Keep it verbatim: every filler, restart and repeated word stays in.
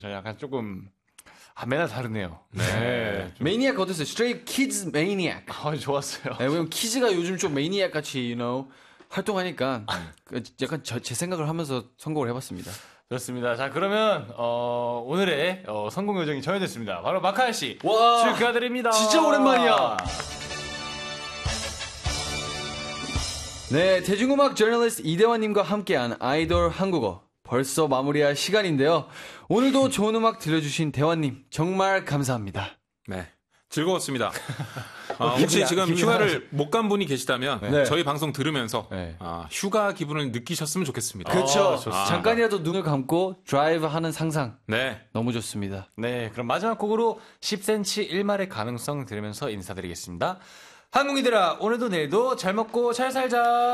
저 약간 조금 아, 매날 다르네요. 네. 네. 매니악 어땠어요? Stray Kids Maniac. 아, 좋았어요. 네, 왜냐면 키즈가 요즘 좀 매니악 같이, you know, 활동하니까 그 약간 저, 제 생각을 하면서 선곡을 해봤습니다. 좋습니다. 자, 그러면 어, 오늘의 어, 성공 요정이 정해졌습니다. 바로 마카야 씨. 와, 축하드립니다. 진짜 오랜만이야. 네, 대중음악 저널리스트 이대환님과 함께한 아이돌 한국어. 벌써 마무리할 시간인데요. 오늘도 좋은 음악 들려주신 대환님 정말 감사합니다. 네, 즐거웠습니다. 아, 기분이 혹시 안- 지금 기분이 휴가를 못 간 분이 계시다면 네. 저희 방송 들으면서 네. 아, 휴가 기분을 느끼셨으면 좋겠습니다. 그렇죠. 좋습니다. 잠깐이라도 눈을 감고 드라이브 하는 상상. 네, 너무 좋습니다. 네, 그럼 마지막 곡으로 십 센티미터 일말의 가능성 들으면서 인사드리겠습니다. 한국이들아, 오늘도 내일도 잘 먹고 잘 살자.